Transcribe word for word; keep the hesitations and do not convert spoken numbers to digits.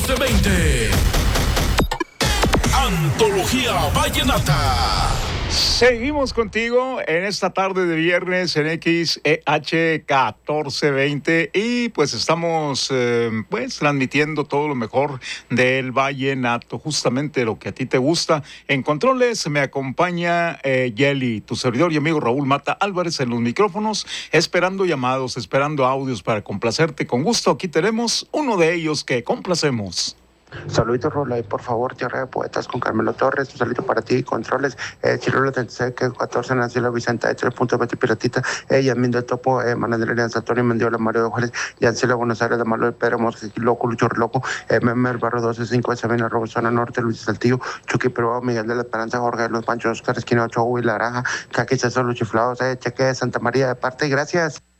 catorce veinte. Antología Vallenata. Seguimos contigo en esta tarde de viernes en X E H catorce veinte y pues estamos eh, pues transmitiendo todo lo mejor del vallenato, justamente lo que a ti te gusta. En controles me acompaña eh, Yeli, tu servidor y amigo Raúl Mata Álvarez en los micrófonos, esperando llamados, esperando audios para complacerte. Con gusto, aquí tenemos uno de ellos que complacemos. Saluditos, Rola, y por favor, Tierra de Poetas con Carmelo Torres, un saludito para ti, controles, eh, Chirulo treinta y seis, que catorce en la ciudad Vicente, tres punto veinte Piratita, eh, Yasmín del Topo, eh, Manuel de Alianza, Antonio Mendiola, Mario de Juárez, Yancela Buenos Aires, de Manuel Pedro Mosque, Loco, Lucho Loco, eh, Memer Barro doce cinco, Sabina Robozona Norte, Luis Saltillo, Chucky Pero, Miguel de la Esperanza, Jorge de los Panchos, Oscar Esquina, Ocho, y Laranja, Caqui César, Los Chiflados, eh, Cheque de Santa María de parte, y gracias.